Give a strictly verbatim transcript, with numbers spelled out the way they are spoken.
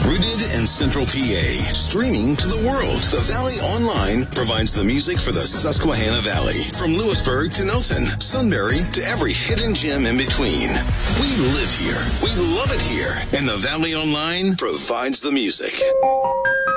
Rooted in Central P A, streaming to the world, the Valley Online provides the music for the Susquehanna Valley. From Lewisburg to Milton, Sunbury to every hidden gem in between. We live here. We love it here. And the Valley Online provides the music.